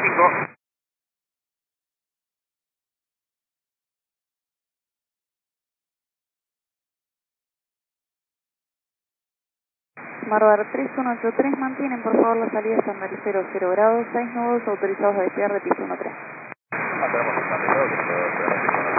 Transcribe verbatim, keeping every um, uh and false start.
cinco. Marbar tres uno ocho tres, mantienen por favor la salida estándar cero cero grados, seis nudos autorizados a despegar de piso uno tres.